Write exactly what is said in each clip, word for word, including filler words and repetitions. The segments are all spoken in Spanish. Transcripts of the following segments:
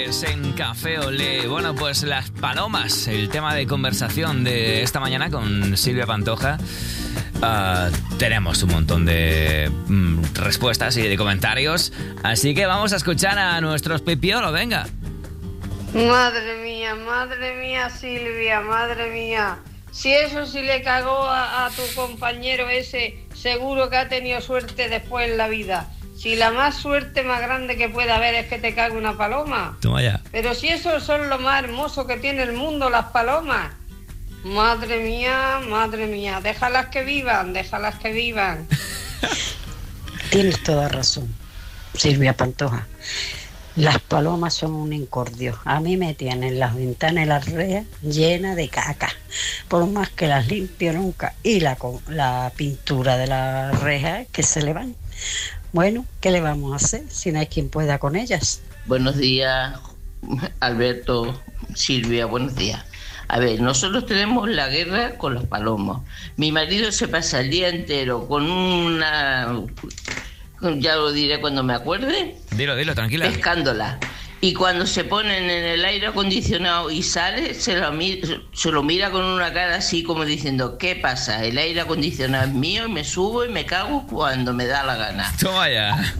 En Café Olé, bueno, pues las palomas, el tema de conversación de esta mañana con Silvia Pantoja. Uh, tenemos un montón de mm, respuestas y de comentarios, así que vamos a escuchar a nuestros pipiolos, venga. Madre mía, madre mía, Silvia, madre mía. Si eso sí le cagó a, a tu compañero ese, seguro que ha tenido suerte después en la vida. Si la más suerte más grande que puede haber es que te cague una paloma. Toma ya. Pero si eso son lo más hermoso que tiene el mundo, las palomas. Madre mía, madre mía. Déjalas que vivan, déjalas que vivan. Tienes toda razón, Silvia Pantoja. Las palomas son un incordio. A mí me tienen las ventanas y las rejas llenas de caca. Por más que las limpio nunca. Y la, la pintura de las rejas que se le van. Bueno, ¿qué le vamos a hacer si no hay quien pueda con ellas? Buenos días, Alberto, Silvia, buenos días. A ver, nosotros tenemos la guerra con los palomos. Mi marido se pasa el día entero con una... ya lo diré cuando me acuerde. Dilo, dilo, tranquila. Pescándola. Y cuando se ponen en el aire acondicionado y sale, se lo, mira, se lo mira con una cara así como diciendo, ¿qué pasa? El aire acondicionado es mío y me subo y me cago cuando me da la gana. Toma ya.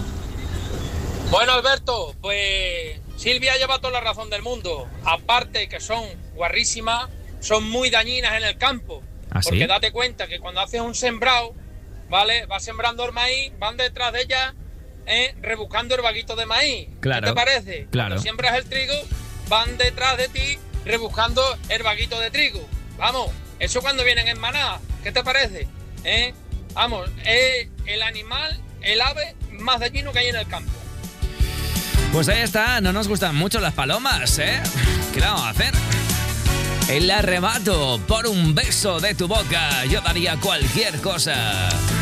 Bueno, Alberto, pues Silvia lleva toda la razón del mundo. Aparte que son guarrísimas, son muy dañinas en el campo. ¿Ah, sí? Porque date cuenta que cuando haces un sembrado, ¿vale? Vas sembrando el maíz, van detrás de ella... ¿Eh? rebuscando el vaguito de maíz. Claro, ¿Qué te parece? Claro. Cuando siembras el trigo, van detrás de ti rebuscando el vaguito de trigo. Vamos, eso cuando vienen en manada. ¿Qué te parece? ¿Eh? Vamos, es el animal, el ave más dañino que hay en el campo. Pues ahí está, no nos gustan mucho las palomas, ¿eh? ¿Qué le vamos a hacer? El arrebato por un beso de tu boca. Yo daría cualquier cosa.